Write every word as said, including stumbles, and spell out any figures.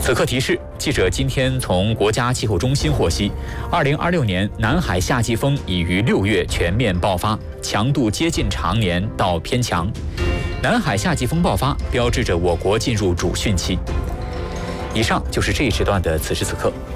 此刻提示：记者今天从国家气候中心获悉，二零二六年南海夏季风已于六月全面爆发，强度接近常年到偏强。南海夏季风爆发，标志着我国进入主汛期。以上就是这一时段的此时此刻。